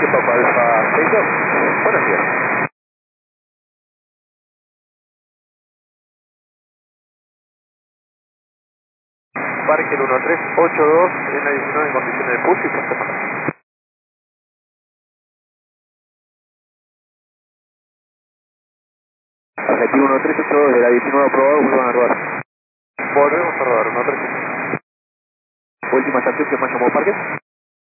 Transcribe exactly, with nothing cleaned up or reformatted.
Parque Papa Alfa seis dos. Buenos días. Parque el uno tres ocho dos, en la diecinueve en condiciones de push y puesta para. Objetivo uno tres ocho dos de la diecinueve aprobado, vuelvan a rodar. Volvemos a rodar, uno tres ocho. Última estación que más llamó Parque.